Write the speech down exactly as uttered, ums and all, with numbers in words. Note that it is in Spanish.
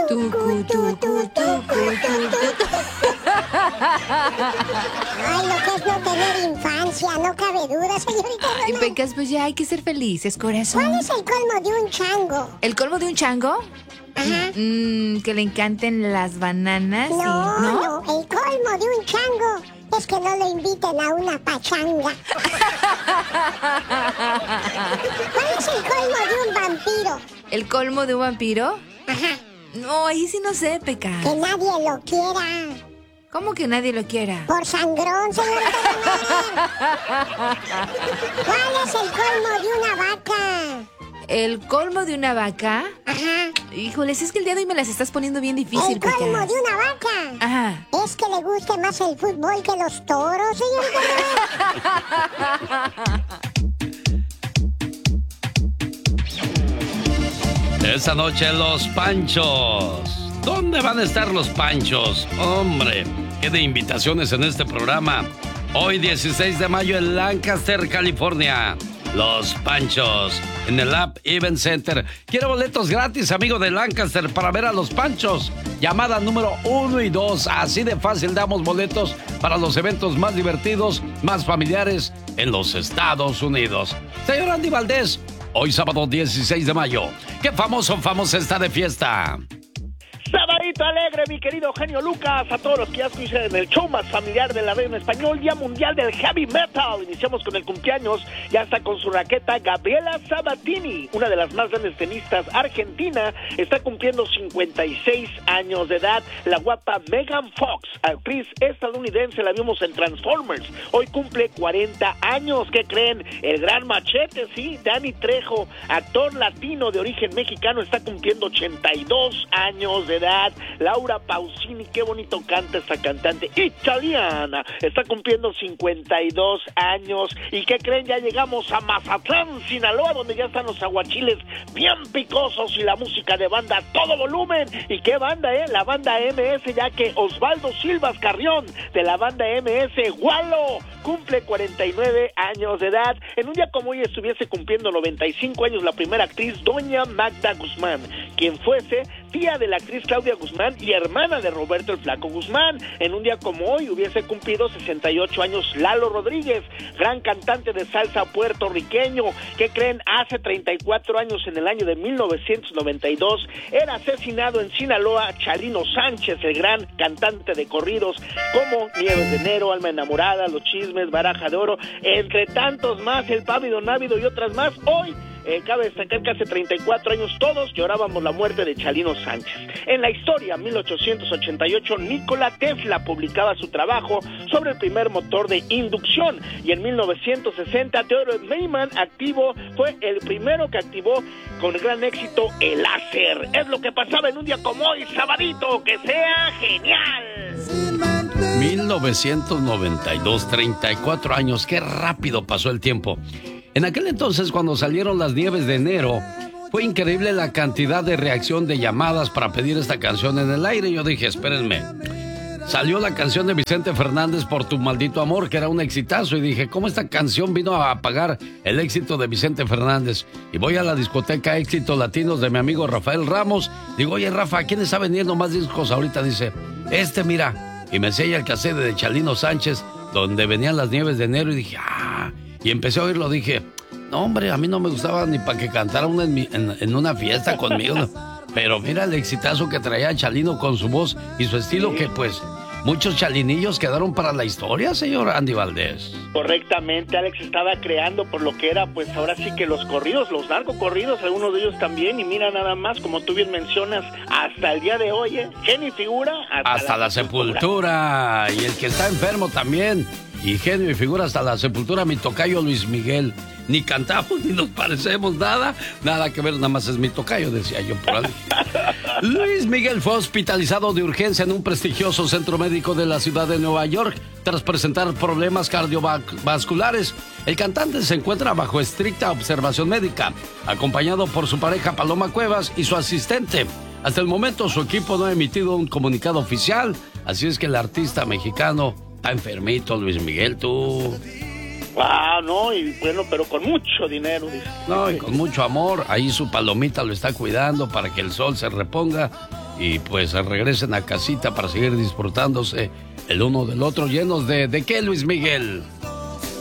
Tucu, tucu, tucu, tucu. Ay, lo que es no tener infancia, no cabe duda, señorita Román. Ay, Pecas, pues ya hay que ser felices, corazón. ¿Cuál es el colmo de un chango? ¿El colmo de un chango? Ajá. Mm, que le encanten las bananas. No, y, ¿no? no, el colmo de un chango es que no lo inviten a una pachanga. ¿Cuál es el colmo de un vampiro? ¿El colmo de un vampiro? Ajá. No, ahí sí no sé, Pecas. Que nadie lo quiera. ¿Cómo que nadie lo quiera? Por sangrón, señorita Román. ¿Cuál es el colmo de una vaca? ¿El colmo de una vaca? Ajá. Híjoles, es que el día de hoy me las estás poniendo bien difícil, El colmo Pecas. de una vaca. Ajá. Es que le guste más el fútbol que los toros, señorita Román. Esta noche los Panchos. ¿Dónde van a estar los Panchos? Hombre, qué de invitaciones en este programa. Hoy dieciséis de mayo en Lancaster, California. Los Panchos en el App Event Center. Quiero boletos gratis, amigo de Lancaster, para ver a los Panchos. Llamada número uno y dos. Así de fácil damos boletos para los eventos más divertidos, más familiares en los Estados Unidos. Señor Andy Valdés, hoy sábado dieciséis de mayo. ¿Qué famoso o famosa está de fiesta? Sabadito alegre, mi querido genio Lucas, a todos los que ya escuchan en el show más familiar de la radio en español, Día Mundial del Heavy Metal. Iniciamos con el cumpleaños, ya está con su raqueta Gabriela Sabatini, una de las más grandes tenistas argentina, está cumpliendo cincuenta y seis años de edad. La guapa Megan Fox, actriz estadounidense, la vimos en Transformers, hoy cumple cuarenta años. ¿Qué creen? El gran machete, sí, Danny Trejo, actor latino de origen mexicano, está cumpliendo ochenta y dos años de edad. Laura Pausini, qué bonito canta esta cantante italiana, está cumpliendo cincuenta y dos años. ¿Y qué creen? Ya llegamos a Mazatlán, Sinaloa, donde ya están los aguachiles bien picosos y la música de banda a todo volumen. ¿Y qué banda, eh? La banda M S, ya que Osvaldo Silvas Carrión, de la banda M S Gualo, cumple cuarenta y nueve años de edad. En un día como hoy estuviese cumpliendo noventa y cinco años la primera actriz, doña Magda Guzmán, quien fuese tía de la actriz Claudia Guzmán y hermana de Roberto el Flaco Guzmán. En un día como hoy hubiese cumplido sesenta y ocho años Lalo Rodríguez, gran cantante de salsa puertorriqueño. ¿Qué creen? Hace treinta y cuatro años, en el año de mil novecientos noventa y dos, era asesinado en Sinaloa Chalino Sánchez, el gran cantante de corridos como Nieves de Enero, Alma Enamorada, Los Chismes, Baraja de Oro, entre tantos más, El Pávido Návido y otras más. Hoy Eh, cabe destacar que hace treinta y cuatro años todos llorábamos la muerte de Chalino Sánchez. En la historia, mil ochocientos ochenta y ocho, Nikola Tesla publicaba su trabajo sobre el primer motor de inducción, y en mil novecientos sesenta, Theodore Neyman activo, fue el primero que activó con gran éxito el láser. Es lo que pasaba en un día como hoy, sabadito. ¡Que sea genial! mil novecientos noventa y dos, treinta y cuatro años, qué rápido pasó el tiempo. En aquel entonces, cuando salieron las Nieves de Enero, fue increíble la cantidad de reacción de llamadas para pedir esta canción en el aire. Yo dije, espérenme, salió la canción de Vicente Fernández, Por tu maldito amor, que era un exitazo, y dije, ¿cómo esta canción vino a apagar el éxito de Vicente Fernández? Y voy a la discoteca Éxitos Latinos de mi amigo Rafael Ramos, digo, oye Rafa, ¿quién está vendiendo más discos ahorita? Dice, este mira, y me enseña el cassette de Chalino Sánchez, donde venían las Nieves de Enero, y dije, ah, y empecé a oírlo, dije, no hombre, a mí no me gustaba ni para que cantara una en, mi, en, en una fiesta conmigo, no. Pero mira el exitazo que traía Chalino con su voz y su estilo, que pues muchos chalinillos quedaron para la historia, señor Andy Valdés. Correctamente, Alex estaba creando por lo que era, pues ahora sí que los corridos, los narcocorridos, algunos de ellos también, y mira nada más, como tú bien mencionas, hasta el día de hoy, ¿eh? Genio y figura, hasta, hasta la, la sepultura. sepultura. Y el que está enfermo también, y genio y figura hasta la sepultura, mi tocayo Luis Miguel. Ni cantamos, ni nos parecemos, nada, nada que ver, nada más es mi tocayo, decía yo por ahí. Luis Miguel fue hospitalizado de urgencia en un prestigioso centro médico de la ciudad de Nueva York tras presentar problemas cardiovasculares. El cantante se encuentra bajo estricta observación médica, acompañado por su pareja Paloma Cuevas y su asistente. Hasta el momento su equipo no ha emitido un comunicado oficial, así es que el artista mexicano está enfermito, Luis Miguel, tú... Ah, no, y bueno, pero con mucho dinero, dice. No, y con mucho amor. Ahí su palomita lo está cuidando para que el sol se reponga. y pues regresen a casita para seguir disfrutándose el uno del otro, llenos de... ¿De qué, Luis Miguel?